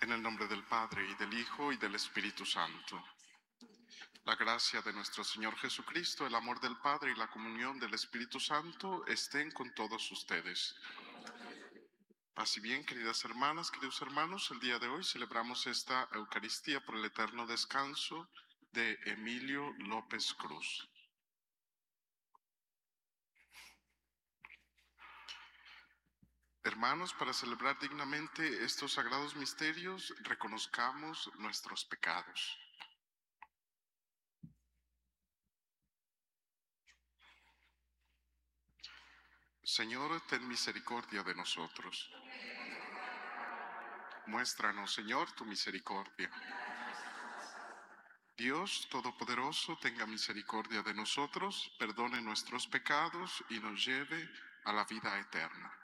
En el nombre del Padre, y del Hijo, y del Espíritu Santo. La gracia de nuestro Señor Jesucristo, el amor del Padre y la comunión del Espíritu Santo estén con todos ustedes. Paz y bien, queridas hermanas, queridos hermanos, el día de hoy celebramos esta Eucaristía por el eterno descanso de Emilio López Cruz. Hermanos, para celebrar dignamente estos sagrados misterios, reconozcamos nuestros pecados. Señor, ten misericordia de nosotros. Muéstranos, Señor, tu misericordia. Dios Todopoderoso, tenga misericordia de nosotros, perdone nuestros pecados y nos lleve a la vida eterna.